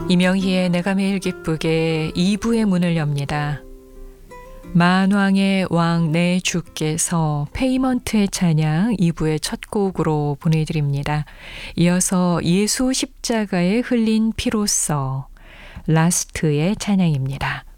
이명희의 내가 매일 기쁘게 2부의 문을 엽니다. 만왕의 왕 내 주께서 페이먼트의 찬양 2부의 첫 곡으로 보내드립니다. 이어서 예수 십자가에 흘린 피로써 라스트의 찬양입니다.